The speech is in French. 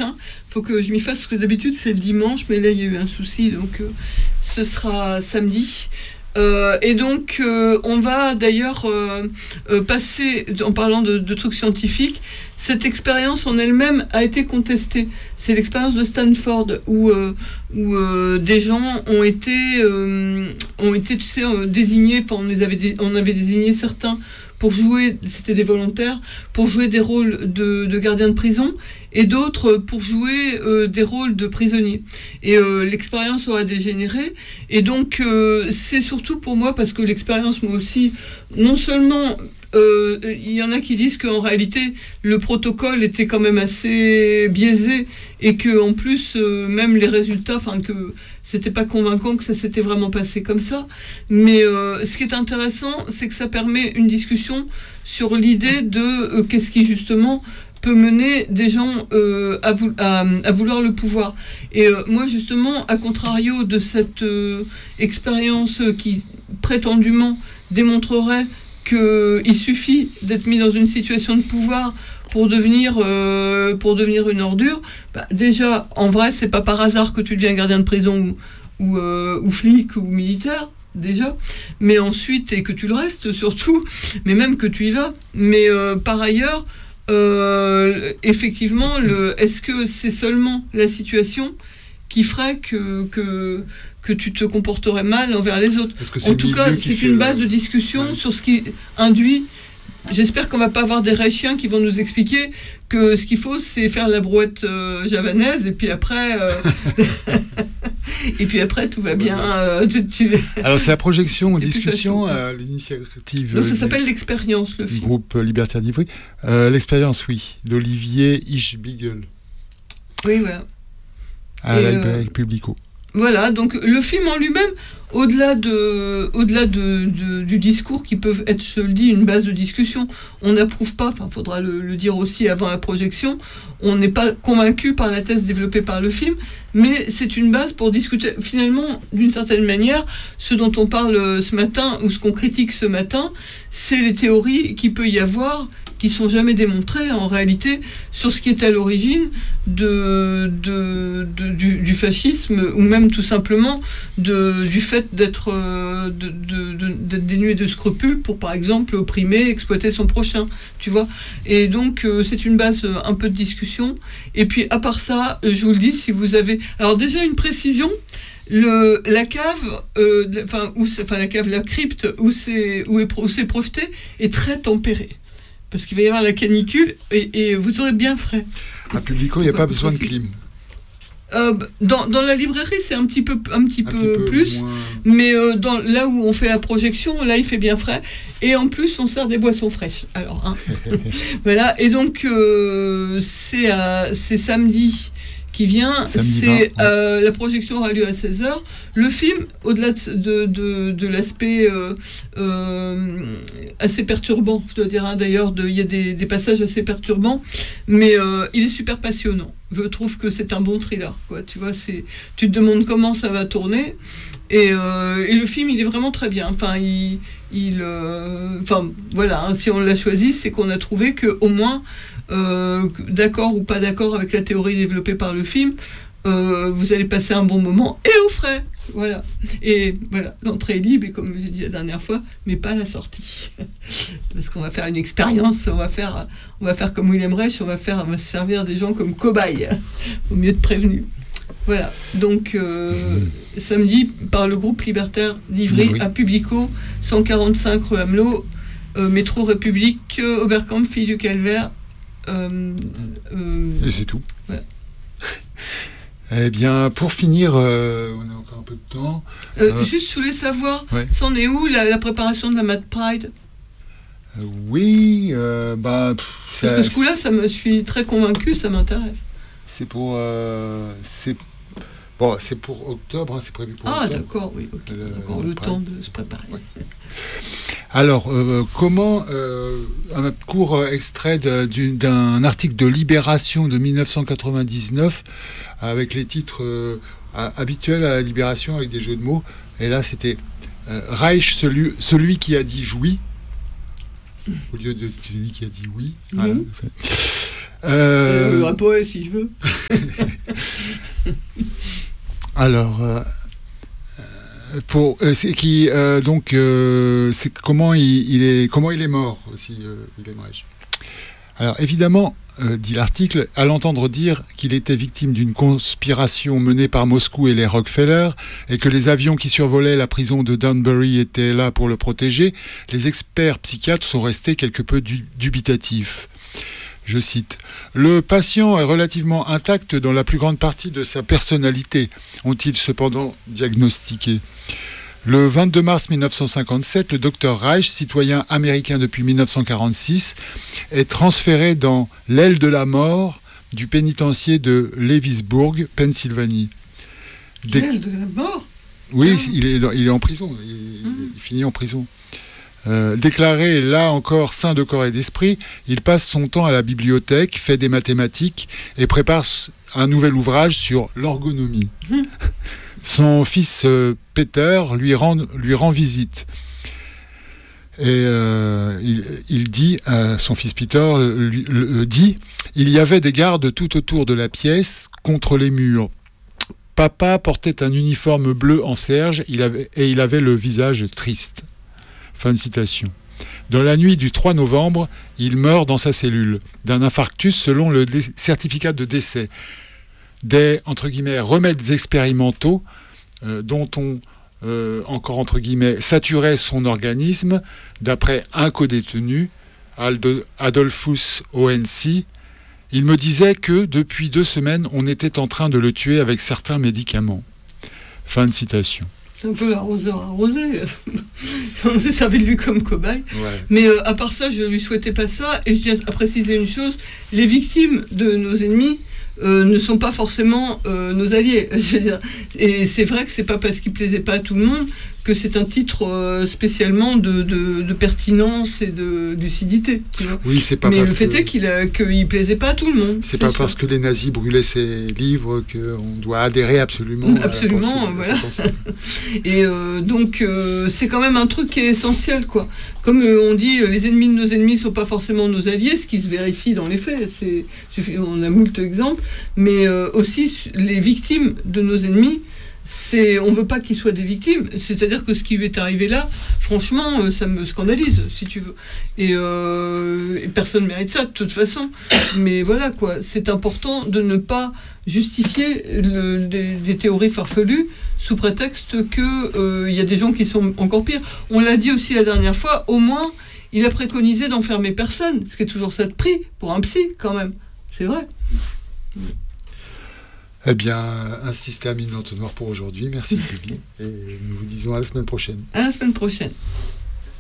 prochain. Faut que je m'y fasse, parce que d'habitude c'est le dimanche, mais là il y a eu un souci, donc ce sera samedi. Et donc on va d'ailleurs passer, en parlant de trucs scientifiques, cette expérience en elle-même a été contestée. C'est l'expérience de Stanford où des gens ont été tu sais, désignés, on avait désigné certains pour jouer, c'était des volontaires, pour jouer des rôles de gardiens de prison, et d'autres pour jouer des rôles de prisonniers. Et l'expérience aura dégénéré, et donc c'est surtout pour moi, parce que l'expérience, moi aussi, non seulement il y en a qui disent qu'en réalité le protocole était quand même assez biaisé, et que en plus même les résultats, que c'était pas convaincant que ça s'était vraiment passé comme ça. Mais ce qui est intéressant, c'est que ça permet une discussion sur l'idée de qu'est-ce qui justement peut mener des gens à vouloir le pouvoir. Et moi justement, à contrario de cette expérience qui prétendument démontrerait qu'il suffit d'être mis dans une situation de pouvoir pour devenir une ordure, déjà, en vrai, c'est pas par hasard que tu deviens gardien de prison ou flic ou militaire, déjà, mais ensuite, et que tu le restes surtout, mais même que tu y vas. Mais par ailleurs, effectivement, est-ce que c'est seulement la situation qui ferait que tu te comporterais mal envers les autres? En tout cas, c'est une base de discussion sur ce qui induit. J'espère qu'on va pas avoir des Reichiens qui vont nous expliquer que ce qu'il faut, c'est faire la brouette javanaise, et puis après, tout va bien. Alors c'est la projection, discussion, l'initiative. Donc ça s'appelle l'expérience, le film. Groupe Libertaire d'Ivry. L'expérience, oui, d'Olivier Hirschbiegel. Oui, voilà. À la librairie Publico. Voilà, donc le film en lui-même, au-delà du discours qui peuvent être, je le dis, une base de discussion, on n'approuve pas, faudra le dire aussi avant la projection, on n'est pas convaincu par la thèse développée par le film, mais c'est une base pour discuter, finalement, d'une certaine manière, ce dont on parle ce matin, ou ce qu'on critique ce matin, c'est les théories qu'il peut y avoir, qui sont jamais démontrées en réalité, sur ce qui est à l'origine du fascisme, ou même tout simplement du fait d'être dénué de scrupules pour, par exemple, opprimer, exploiter son prochain, tu vois. Et donc c'est une base un peu de discussion. Et puis à part ça, je vous le dis, si vous avez, alors déjà une précision. La cave, la crypte où c'est projeté est très tempérée. Parce qu'il va y avoir la canicule et vous aurez bien frais. À Publico, il n'y a pas besoin de clim. Dans la librairie, c'est un petit peu plus, moins... mais là où on fait la projection, là il fait bien frais. Et en plus, on sert des boissons fraîches. Alors, voilà. Et donc, c'est samedi qui vient. La projection aura lieu à 16h. Le film, au-delà de l'aspect assez perturbant, je dois dire, d'ailleurs, il y a des passages assez perturbants, mais il est super passionnant. Je trouve que c'est un bon thriller, quoi. Tu vois, tu te demandes comment ça va tourner, et le film, il est vraiment très bien. Voilà, si on l'a choisi, c'est qu'on a trouvé que au moins, d'accord ou pas d'accord avec la théorie développée par le film, vous allez passer un bon moment et au frais. Voilà. Et voilà, l'entrée est libre, et comme je vous ai dit la dernière fois, mais pas la sortie. Parce qu'on va faire une expérience, on va faire comme William Reich, on va servir des gens comme cobayes, au mieux de prévenus. Voilà. Donc, samedi, par le groupe libertaire d'Ivry, à Publico, 145 rue Amelot, métro République, Oberkampf, Fille du Calvaire. Et c'est tout. Voilà. Eh bien, pour finir, on a encore un peu de temps. Juste, je voulais savoir, c'en est où la préparation de la Mad Pride? Oui, parce que ce coup-là, je suis très convaincu, ça m'intéresse. C'est pour octobre, c'est prévu pour octobre. Ah, d'accord, oui, ok. D'accord, le temps de se préparer. Ouais. Alors, comment un court extrait d'un article de Libération de 1999 avec les titres habituels à la Libération avec des jeux de mots. Et là, c'était Reich, celui qui a dit jouis, au lieu de celui qui a dit oui. Voilà, Un poème, si je veux. Alors, c'est comment il est mort aussi, Wilhelm Reich. Alors évidemment, dit l'article, à l'entendre dire qu'il était victime d'une conspiration menée par Moscou et les Rockefeller et que les avions qui survolaient la prison de Danbury étaient là pour le protéger, les experts psychiatres sont restés quelque peu dubitatifs. Je cite, « Le patient est relativement intact dans la plus grande partie de sa personnalité, ont-ils cependant diagnostiqué. Le 22 mars 1957, le Dr Reich, citoyen américain depuis 1946, est transféré dans l'aile de la mort du pénitencier de Lewisburg, Pennsylvanie. L'aile de la mort ? Oui, il est en prison, il finit en prison. Déclaré là encore sain de corps et d'esprit, il passe son temps à la bibliothèque, fait des mathématiques et prépare un nouvel ouvrage sur l'ergonomie. Son fils Peter lui rend visite. Et il dit, son fils Peter dit, il y avait des gardes tout autour de la pièce, contre les murs. Papa portait un uniforme bleu en serge, il avait le visage triste. Fin de citation. Dans la nuit du 3 novembre, il meurt dans sa cellule d'un infarctus selon le certificat de décès. Des, entre guillemets, remèdes expérimentaux dont on, encore entre guillemets, saturait son organisme, d'après un codétenu, Adolphus Onc. Il me disait que depuis 2 semaines, on était en train de le tuer avec certains médicaments. Fin de citation. C'est un peu l'arroseur arrosé. On s'est servi de lui comme cobaye. Ouais. Mais à part ça, je ne lui souhaitais pas ça. Et je tiens à préciser une chose, les victimes de nos ennemis ne sont pas forcément nos alliés. Je veux dire. Et c'est vrai que c'est pas parce qu'il plaisait pas à tout le monde que c'est un titre spécialement de pertinence et de lucidité, tu vois. Oui, c'est pas. Mais le fait est qu'il plaisait pas à tout le monde. C'est pas parce que les nazis brûlaient ses livres qu'on doit adhérer absolument. Absolument, voilà. Et donc c'est quand même un truc qui est essentiel, quoi. Comme on dit, les ennemis de nos ennemis sont pas forcément nos alliés, ce qui se vérifie dans les faits. On a moult exemples, mais aussi les victimes de nos ennemis. On veut pas qu'ils soient des victimes, c'est-à-dire que ce qui lui est arrivé là, franchement, ça me scandalise, si tu veux. Et personne mérite ça, de toute façon. Mais voilà, quoi, c'est important de ne pas justifier des théories farfelues sous prétexte qu'il y a des gens qui sont encore pires. On l'a dit aussi la dernière fois, au moins, il a préconisé d'enfermer personne, ce qui est toujours ça de prix pour un psy, quand même. C'est vrai. Eh bien, ainsi se termine l'entonnoir pour aujourd'hui. Merci Sylvie. Et nous vous disons à la semaine prochaine. À la semaine prochaine.